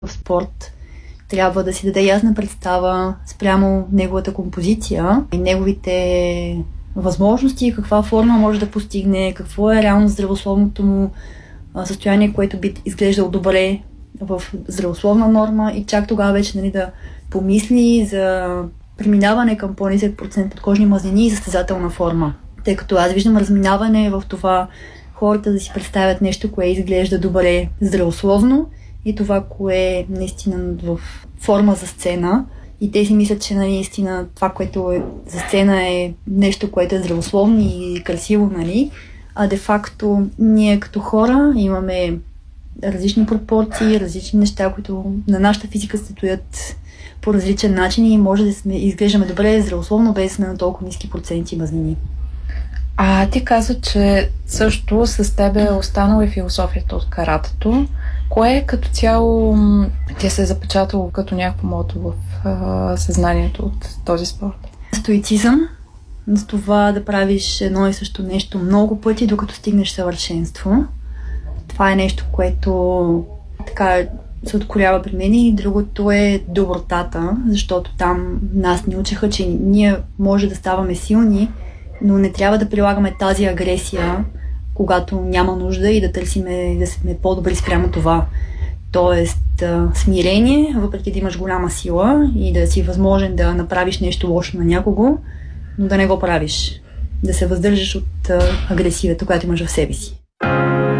в спорт трябва да си даде ясна представа спрямо неговата композиция и неговите възможности, каква форма може да постигне, какво е реално здравословното му състояние, което би изглеждало добре в здравословна норма и чак тогава вече да помисли за преминаване към по-нисък процент подкожни мазнини и състезателна форма. Тъй като аз виждам разминаване в това хората да си представят нещо, което изглежда добре здравословно и това, кое е наистина в форма за сцена. И те си мислят, че наистина това, което е за сцена е нещо, което е здравословно и красиво, нали? А де-факто ние като хора имаме различни пропорции, различни неща, които на нашата физика се стоят по различен начин и може да изглеждаме добре здравословно, без да сме на толкова ниски проценти мазнини. Ти каза, че също с тебе е останала и философията от каратето. Кое като цяло ти се е запечатало като някакво мото в съзнанието от този спорт? Стоицизъм. За това да правиш едно и също нещо много пъти, докато стигнеш съвършенство. Това е нещо, което така се откорява при мен и другото е добротата, защото там нас ни учеха, че ние може да ставаме силни, но не трябва да прилагаме тази агресия, когато няма нужда и да търсиме да сме по-добри спрямо това. Тоест смирение, въпреки да имаш голяма сила и да си възможен да направиш нещо лошо на някого, но да не го правиш. Да се въздържаш от агресията, която имаш в себе си.